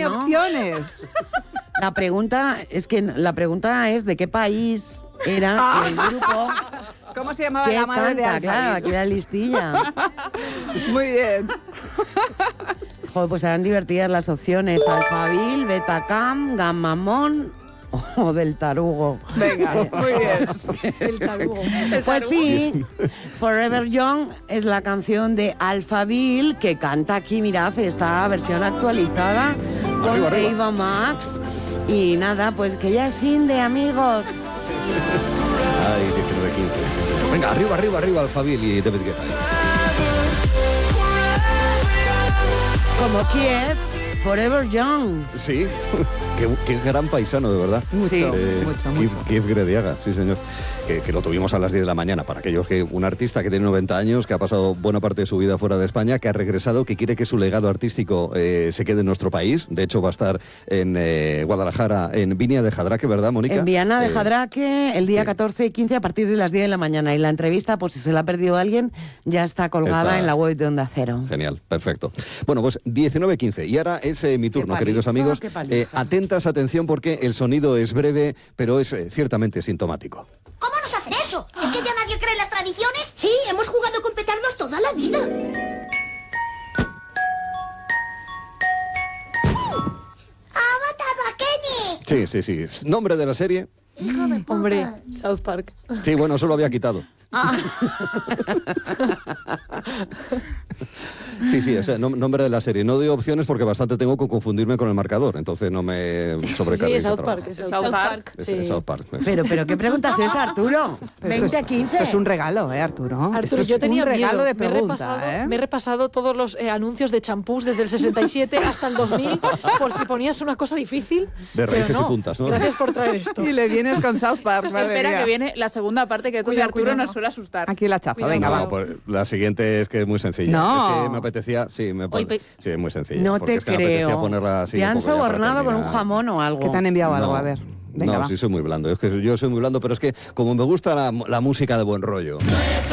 ni ¿no? opciones. La pregunta es ¿de qué país era el grupo ¿Cómo se llamaba que la madre de canta? Alphaville? Claro, aquí era listilla. Muy bien. Joder, pues eran divertidas las opciones. Alphaville, Betacam, Gammamon o del tarugo. Venga, muy bien. El tarugo. Pues sí, Forever Young es la canción de Alphaville que canta aquí, mirad, esta versión actualizada con Arriba, arriba. Ava Max. Y nada, pues que ya es fin de amigos. Ay, 19-15. Venga, arriba, arriba, arriba, Alphaville y David Guetta. Como Kiev, Forever Young. Sí, qué gran paisano, de verdad. Mucho, mucho. Kiev Grediaga, sí, señor. Que lo tuvimos a las 10 de la mañana. Para aquellos que un artista que tiene 90 años, que ha pasado buena parte de su vida fuera de España, que ha regresado, que quiere que su legado artístico se quede en nuestro país. De hecho, va a estar en Guadalajara, en Viña de Jadraque, ¿verdad, Mónica? En Viana de Jadraque, el día 14 y 15 a partir de las 10 de la mañana. Y la entrevista, pues si se la ha perdido alguien, ya está colgada en la web de Onda Cero. Genial, perfecto. Bueno, pues 19-15. Y ahora es mi turno, Qué queridos paliza, amigos. qué paliza. Atentas, atención, porque el sonido es breve, pero es ciertamente sintomático. ¿Cómo nos hacen eso? ¿Es que ya nadie cree en las tradiciones? Sí, hemos jugado con petardos toda la vida. ¡Ha matado a Kenny! Sí. ¿Nombre de la serie? Hijo de puta. Hombre, South Park. Sí, bueno, eso lo había quitado. Sí, o sea, nombre de la serie. No doy opciones porque bastante tengo que confundirme con el marcador, entonces no me sobrecarguéis. Sí, de South trabajo. Park. South Park. Es South Park. Pero ¿qué preguntas es, Arturo? Pero 20 a 15. Esto es un regalo, Arturo. Esto Arturo, es yo tenía un regalo miedo. de pregunta, Me he repasado todos los anuncios de champús desde el 67 hasta el 2000 por si ponías una cosa difícil. De raíces pero no. y puntas, ¿no? Gracias por traer esto. Y le vienes con South Park, madre Espera mía. que viene la segunda parte que tú de Cuidado, Arturo cuidado. nos suele asustar. Aquí la chafa, Cuidado. venga, No, va. pues la siguiente es que es muy sencilla. No. Es que me apetecía, sí, es muy sencilla. No porque te es que me apetecía creo. ponerla así ¿Te un han poco ya para sobornado con un terminar. jamón o algo? Que te han enviado algo, No. a ver. Venga, No, va. sí soy muy blando. Es que yo soy muy blando, pero es que como me gusta la música de buen rollo.